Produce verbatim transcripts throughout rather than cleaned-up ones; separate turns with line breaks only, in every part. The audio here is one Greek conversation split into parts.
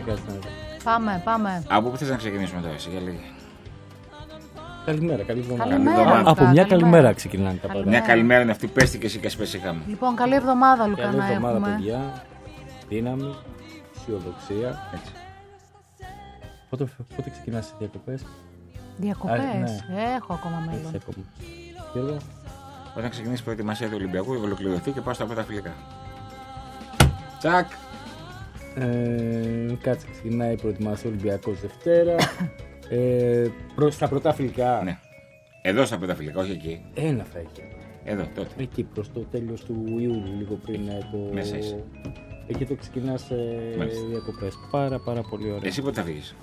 Πάμε, πάμε.
Από πού θες να ξεκινήσουμε τώρα, εσύ, για λίγη.
Καλημέρα, καλή εβδομάδα.
Καλημέρα,
Από
Λουκά,
μια
καλημέρα.
καλημέρα ξεκινάνε τα πάντα.
Μια καλημέρα είναι αυτή, πες τη και εσύ και σπες είχαμε.
Λοιπόν, καλή εβδομάδα, Λουκά,
Καλή
να
εβδομάδα,
έχουμε.
παιδιά. Δύναμη, αισιοδοξία.
Έτσι.
Πότε, πότε ξεκινάς τις διακοπές?
Διακοπές.
Α, ναι.
Έχω ακόμα μέλλον.
Έχεις ακόμα. Γιώργο?
Όταν ξεκινήσει η προετοιμασία του Ολυμπιακού, ολοκληρωθεί και πάω στα πρώτα φιλικά. Τσακ!
Ε, κάτσε, ξεκινάει η προετοιμασία Ολυμπιακός Δευτέρα. ε, προς τα πρωτά φιλικά.
Ναι. Εδώ στα πρώτα φιλικά, όχι εκεί.
Ένα θα έχει.
Εδώ, τότε.
Εκεί προς το τέλος του Ιούλιου, λίγο πριν ε, το...
Μέσα είσαι.
Εκεί το ξεκινάς ε,
Μάλιστα.
διακοπές. Πάρα πάρα πολύ ωραία.
Εσύ πότε θα φύγεις?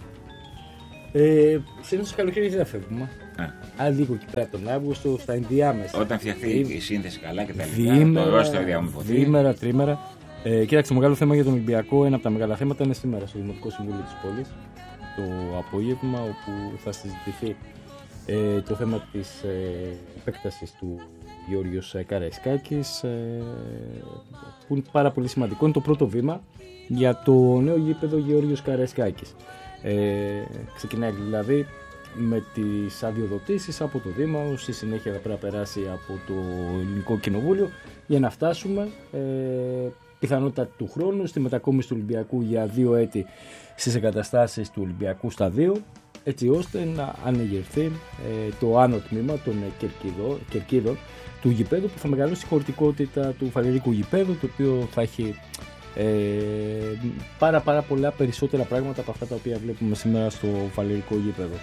Ε, συνήθως καλοκαίρι δεν θα φεύγουμε.
Α.
Αν λίγο εκεί πέρα τον Αύγουστο, στα ενδιάμεσα.
Όταν φτιαχτεί
Δι-
η σύνθεση καλά και τα λοιπά. Το
Διήμερα,
ρόστερ διαμορφωθεί.
διήμερα, τρίμερα. Ε, κοίταξε, το μεγάλο θέμα για τον Ολυμπιακό, ένα από τα μεγάλα θέματα είναι σήμερα στο Δημοτικό Συμβούλιο της πόλης, το απόγευμα, όπου θα συζητηθεί ε, το θέμα της ε, επέκτασης του Γεώργιος Καραϊσκάκης, ε, που είναι πάρα πολύ σημαντικό. Είναι το πρώτο βήμα για το νέο γήπεδο Γεώργιος Καραϊσκάκης. Ε, ξεκινάει δηλαδή με τις αδειοδοτήσεις από το Δήμα, στη συνέχεια θα πρέπει να περάσει από το Ελληνικό Κοινοβούλιο για να φτάσουμε ε, πιθανότητα του χρόνου στη μετακόμιση του Ολυμπιακού για δύο έτη στις εγκαταστάσεις του Ολυμπιακού Σταδίου, έτσι ώστε να ανεγερθεί ε, το άνω τμήμα των ε, κερκίδων, κερκίδων του γηπέδου, που θα μεγαλώσει τη χωρητικότητα του φαλερικού γηπέδου, το οποίο θα έχει ε, πάρα πάρα πολλά περισσότερα πράγματα από αυτά τα οποία βλέπουμε σήμερα στο φαλερικό γήπεδο.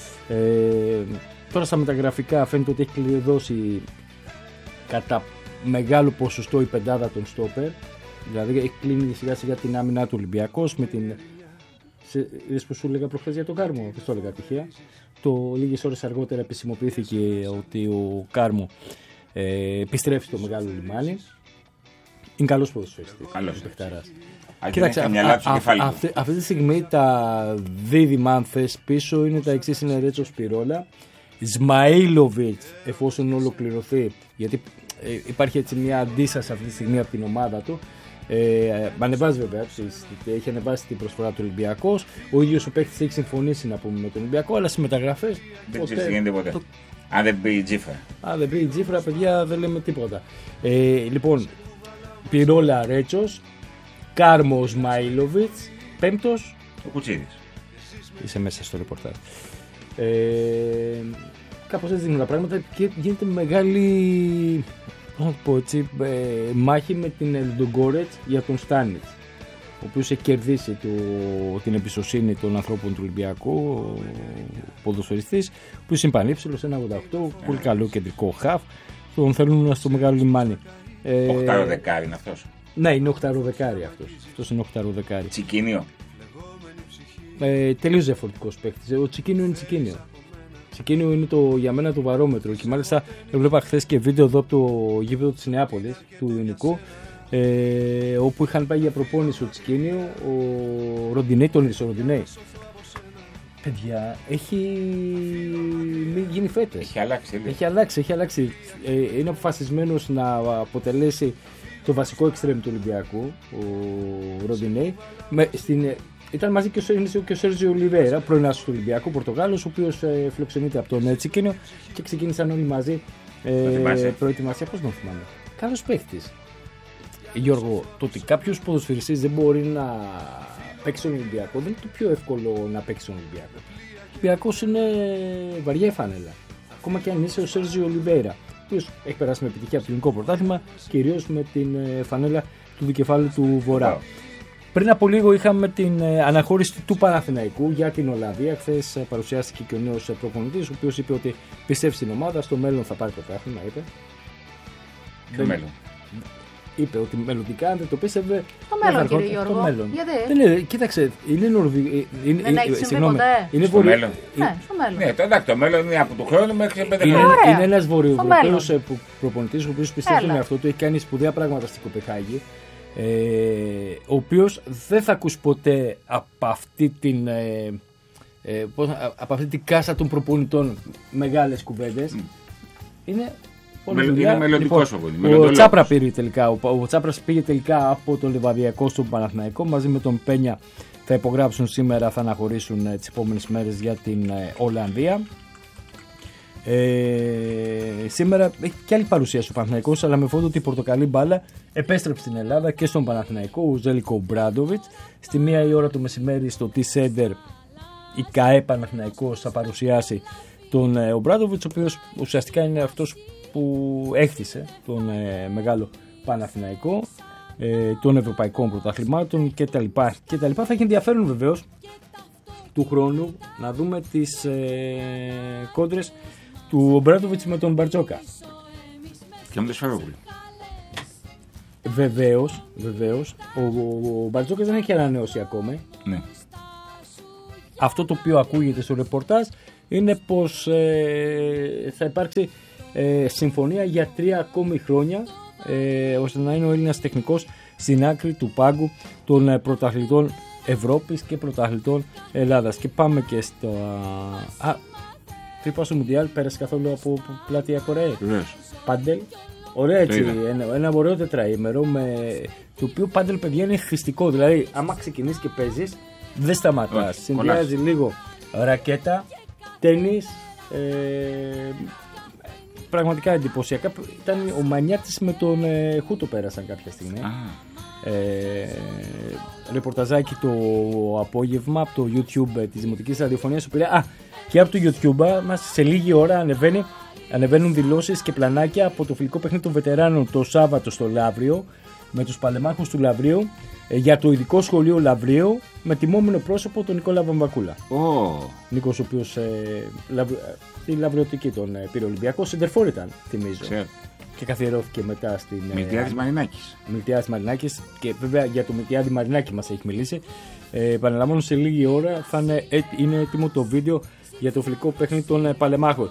Ε, τώρα στα μεταγραφικά φαίνεται ότι έχει κλειδώσει κατά μεγάλο ποσοστό η πεντάδα των στόπερ, δηλαδή έχει κλείνει σιγά σιγά την άμυνα του Ολυμπιακός με την... Είδες που σου έλεγα προχθές για τον Κάρμο, δεν το έλεγα τυχαία. Το λίγες ώρες αργότερα επισημοποιήθηκε ότι ο Κάρμο ε, επιστρέφει στο Μεγάλο Λιμάνι. Είναι καλός ποδοσφαιριστής.
Καλός.
Κοίταξε, αυτή, αυτή τη στιγμή τα δίδυμα, αν θες, πίσω είναι τα εξής: είναι Ρέτσο Σπυρόλα, Ισμαήλοβιτς, εφόσον ολοκληρωθεί, γιατί ε, υπάρχει έτσι μια αντίσταση αυτή τη στιγμή από την ομάδα του. Ε, ανεβάζει βέβαια, έχει ανεβάσει την προσφορά του Ολυμπιακός. Ο ίδιος ο παίκτης έχει συμφωνήσει να πούμε με τον Ολυμπιακό, αλλά στις μεταγραφές
δεν ξέρεις τι γίνεται ποτέ. Το... Αν δεν πει η Τζίφρα.
Αν δεν πει η Τζίφρα, παιδιά, δεν λέμε τίποτα. Ε, λοιπόν, Πυρόλα Ρέτσος, Κάρμο Σμαήλοβιτς, πέμπτος
ο Κουτσίδης.
Είσαι μέσα στο ρεπορτάζ. Ε, κάπως έτσι δίνουν τα πράγματα και γίνεται μεγάλη, να το πω έτσι, ε, μάχη με την Λουντογκόρετς για τον Στάνιτς, ο οποίος έχει κερδίσει το, την εμπιστοσύνη των ανθρώπων του Ολυμπιακού, ο ποδοσφαιριστής, που είναι πανύψηλος, ένα ογδόντα οκτώ, yeah. πολύ καλό κεντρικό χαφ, τον θέλουν στο Μεγάλο Λιμάνι.
Οχτάρο δεκάρι είναι αυτός.
Ναι, είναι οχτάρο δεκάρι αυτός. Αυτός είναι οχτάρο δεκάρι.
Τσικίνιο.
Ε, τελείως διαφορετικός παίκτης. Ο Τσικίνιο είναι Τσικίνιο. Τσικίνιο είναι το, για μένα το βαρόμετρο. Και μάλιστα έβλεπα χθες και βίντεο εδώ από το γήπεδο της Νεάπολης, του Ιωνικού, ε, όπου είχαν πάει για προπόνηση ο Τσικίνιο, ο Ροντινέι, τον είδε ο Ροντινέι. Παιδιά, έχει γίνει φέτες.
Έχει αλλάξει.
Έχει αλλάξει, έχει αλλάξει. Ε, είναι αποφασισμένος να αποτελέσει το βασικό εξτρέμ του Ολυμπιακού, ο Ροντινέι. Στην, ήταν μαζί και ο, και ο Σέρζιο Ολιβέρα, πρώην άσος του Ολυμπιακού, Πορτογάλος, ο οποίος ε, φιλοξενείται από τον Τσικίνιο και ξεκίνησαν όλοι μαζί ε, προετοιμασία. Πώς τον θυμάμαι. Καλός παίχτης. Γιώργο, το ότι κάποιος ποδοσφαιριστής δεν μπορεί να παίξει τον Ολυμπιακό δεν είναι το πιο εύκολο να παίξει τον Ολυμπιακό. Ο Ολυμπιακός είναι βαριά η φανέλα. Ακόμα και αν είσαι ο Σέρζιο Ολιβέρα, ο οποίος έχει περάσει με επιτυχία από το ελληνικό πρωτάθλημα, κυρίως με την φανέλα του δικεφάλου του Βορρά. Yeah. Πριν από λίγο είχαμε την αναχώρηση του Παναθηναϊκού για την Ολλανδία. Χθες παρουσιάστηκε και ο νέος προπονητής, ο οποίος είπε ότι πιστεύει στην ομάδα, στο μέλλον θα πάρει το πρωτάθλημα, είπε.
Το μέλλον.
Είπε ότι μελλοντικά, αν δεν το πίστευε.
Το μέλλον, κύριε Γιώργο.
Το μέλλον.
Γιατί?
Δεν είναι, κοίταξε, είναι Νορβηγία.
Δεν έχει συμβεί ποτέ.
Είναι
στο μέλλον.
Ναι, στο μέλλον.
Ναι, το, εντάξει, το μέλλον είναι από του χρόνου μέχρι πέντε
είναι,
χρόνια.
Είναι ένας βορειοευρωπαίος προπονητής, ο οποίος πιστεύει με αυτό του, έχει κάνει σπουδαία πράγματα στην Κοπεχάγη. Ε, ο οποίος δεν θα ακούσει ποτέ από αυτή την. Ε, ε, πώς, από αυτή την κάσα των προπονητών μεγάλες κουβέντες. Mm. Είναι
Είναι μελλοντικός
λοιπόν, ο, ο Τσάπρα πήρε τελικά. Ο, ο Τσάπρας πήγε τελικά από τον Λιβαδιακό στον Παναθηναϊκό. Μαζί με τον Πένια θα υπογράψουν σήμερα, θα αναχωρήσουν ε, τις επόμενες μέρες για την ε, Ολλανδία. Ε, σήμερα έχει και άλλη παρουσία στο Παναθηναϊκός, αλλά με φόντο ότι η πορτοκαλί μπάλα επέστρεψε στην Ελλάδα και στον Παναθηναϊκό. Ο Ζέλικο Μπράντοβιτς. Στη μία η ώρα το μεσημέρι στο T-Center η ΚΑΕ Παναθηναϊκός θα παρουσιάσει τον ε, Μπράντοβιτς, ο οποίος ουσιαστικά είναι αυτός που έκτισε τον ε, μεγάλο Παναθηναϊκό ε, των ευρωπαϊκών πρωταθλημάτων κτλ. Θα έχει ενδιαφέρον βεβαίως του χρόνου να δούμε τις ε, κόντρες του Ομπράντοβιτς με τον Μπαρτζόκα.
Και με τον Σφερόπουλο.
Βεβαίως, βεβαίως. Ο, ο, ο Μπαρτζόκας δεν έχει ανανεώσει ακόμη.
Ναι.
Αυτό το οποίο ακούγεται στο ρεπορτάζ είναι πως ε, θα υπάρξει ε, συμφωνία για τρία ακόμη χρόνια ε, ώστε να είναι ο Έλληνας τεχνικός στην άκρη του πάγκου των ε, πρωταθλητών Ευρώπης και πρωταθλητών Ελλάδας. Και πάμε και στο... Α, τρύπα στο Μουντιάλ, πέρασε καθόλου από πλατεία Κορέα.
Βεβαίως.
Πάντελ. Ωραία έτσι, ένα, ένα ωραίο τετραήμερο με... το οποίο πάντελ παιδιά είναι χρηστικό. Δηλαδή, άμα ξεκινήσει και παίζεις, δεν σταματάς. Συνδυάζει λίγο ρακέτα, τένις, ε, πραγματικά εντυπωσιακά. Ήταν ο Μανιάτης με τον ε, Χούτο πέρασαν κάποια στιγμή. Ah. Ε, ρεπορταζάκι το απόγευμα από το YouTube της Δημοτικής Ραδιοφωνίας. Α, και από το YouTube μας σε λίγη ώρα ανεβαίνει, ανεβαίνουν δηλώσεις και πλανάκια από το φιλικό παιχνίδι των βετεράνων το Σάββατο στο Λαύριο με τους παλεμάχους του Λαυρίου για το ειδικό σχολείο Λαυρίου με τιμόμενο πρόσωπο τον Νικόλα Βαμβακούλα.
Oh.
Νίκος ο οποίος ε, λαβ, τη Λαυριωτική τον ε, πήρε Ολυμπιακό, σεντερφόρ ήταν θυμίζω. Ξέρω. Και καθιερώθηκε μετά στην
Μιλτιάδης Μαρινάκης.
Μιλτιάδης Μαρινάκης και βέβαια για το Μιλτιάδη Μαρινάκη μας έχει μιλήσει. Ε, επαναλαμβάνω σε λίγη ώρα θα είναι, είναι έτοιμο το βίντεο για το φιλικό παιχνίδι των ε, παλεμάχων.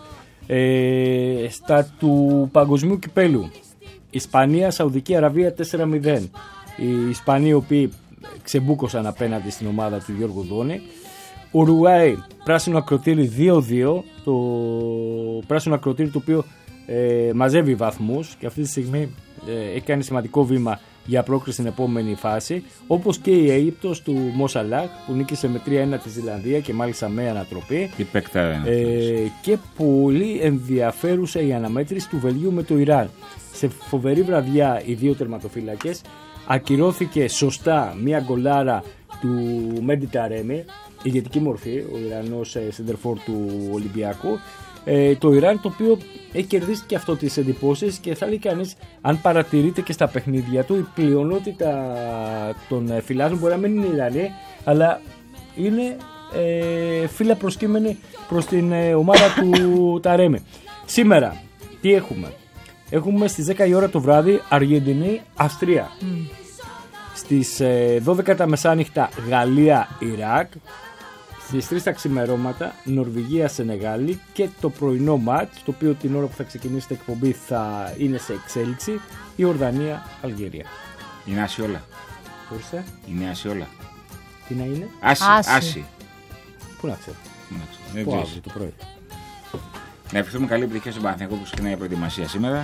Ε, στα του παγκοσμίου κυπέλου Ισπανία, Σαουδική Αραβία τέσσερα μηδέν. Οι Ισπανοί οι οποίοι ξεμπούκωσαν απέναντι στην ομάδα του Γιώργου Δόνη. Ουρουγάη, πράσινο ακροτήρι δύο δύο. Το πράσινο ακροτήρι το οποίο ε, μαζεύει βαθμούς και αυτή τη στιγμή ε, έχει κάνει σημαντικό βήμα για πρόκριση στην επόμενη φάση. Όπως και η Αίγυπτος του Μοσαλάχ που νίκησε με τρία ένα τη Ζηλανδία και μάλιστα με ανατροπή. Ε, και πολύ ενδιαφέρουσα η αναμέτρηση του Βελγίου με το Ιράν. Σε φοβερή βραδιά οι δύο τερματοφύλακες. Ακυρώθηκε σωστά μια γκολάρα του Μέντι Ταρέμι, ηγετική μορφή, ο Ιρανός σεντερφόρ του Ολυμπιακού. Ε, το Ιράν το οποίο έχει κερδίσει και αυτό τις εντυπώσεις και θα λέει κανείς, αν παρατηρείτε και στα παιχνίδια του, η πλειονότητα των φυλάδων μπορεί να μην είναι Ιρανοί, αλλά είναι ε, φύλλα προσκύμενη προς την ε, ομάδα του Ταρέμι. Σήμερα τι έχουμε? Έχουμε στις δέκα η ώρα το βράδυ Αργεντινή Αυστρία. Mm. Στις ε, δώδεκα τα μεσάνυχτα Γαλλία Ιράκ. Στις τρεις τα ξημερώματα Νορβηγία Σενεγάλη. Και το πρωινό μάτς, το οποίο την ώρα που θα ξεκινήσει την εκπομπή θα είναι σε εξέλιξη, η Ορδανία Αλγερία.
Είναι άση όλα.
Ορίστε.
Είναι άση όλα.
Τι να είναι?
Άση. άση.
Πού να ξέρω.
Δεν
Πού αύριο το πρωί.
Να ευχηθούμε καλή επιτυχία στον Παναθηναϊκό που ξεκινάει η προετοιμασία σήμερα.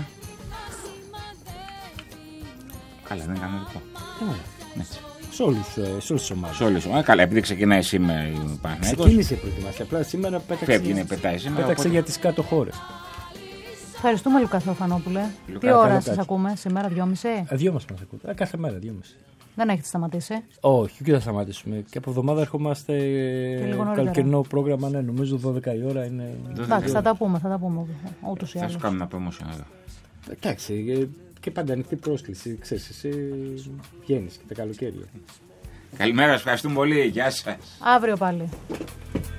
Καλά, δεν έκανα λοιπόν. Έτσι.
Σε όλους, σε όλες τις ομάδες.
Σε όλες τις ομάδες. Καλά, επειδή ξεκινάει σήμερα η Παναθηναϊκός.
Ξεκίνησε η προετοιμασία. Απλά σήμερα πέταξε,
φεύγει, ναι, πετάει σήμερα,
πέταξε
οπότε...
για τις κάτω χώρες.
Ευχαριστούμε Λουκά Θεοφανόπουλε.
Λουκά,
τι ώρα σας ακούμε σήμερα, δυόμιση?
Δυόμιση μας ακούτε. Κάθε μέρα δυόμιση.
Δεν έχετε σταματήσει?
Όχι, και θα σταματήσουμε. Και από εβδομάδα ερχόμαστε καλοκαιρινό πρόγραμμα, ναι, νομίζω δώδεκα η ώρα είναι.
Εντάξει, θα τα πούμε, θα τα πούμε ούτως ή άλλως.
Θα σου κάνουμε ένα promotion εδώ.
Εντάξει, και πάντα ανοιχτή πρόσκληση. Ξέρεις, εσύ βγαίνεις και τα καλοκαίρια.
Καλημέρα, ευχαριστούμε πολύ. Γεια σας.
Αύριο πάλι.